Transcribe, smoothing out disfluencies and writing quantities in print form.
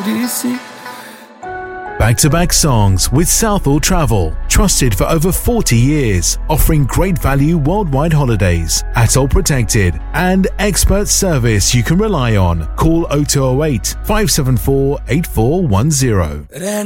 disse. Back-to-back songs with Southall Travel. Trusted for over 40 years. Offering great value worldwide holidays. ATOL protected. And expert service you can rely on. Call 0208 574 8410.